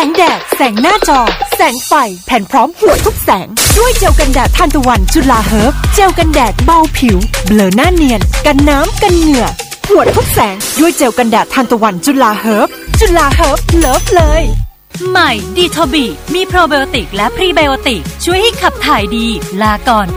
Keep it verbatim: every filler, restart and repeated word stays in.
งแดดแสงหน้าจอแสงไฟแผ่นพร้อมหัวทุกแสงด้วยเจลกันแดดทานตะวันจุฬาเฮิร์บเจลกันแดดเบาผิวเบลอหน้าเนียนกันน้ำกันเหงื่อหัวทุกแสงด้วยเจลกันแดดทานตะวันจุฬาเฮิร์บจุฬาเฮิร์บเลิฟเลยใหม่ดีโทบีมีโปรไบโอติกและพรีไบโอติกช่วยให้ขับถ่ายดีลาก่อน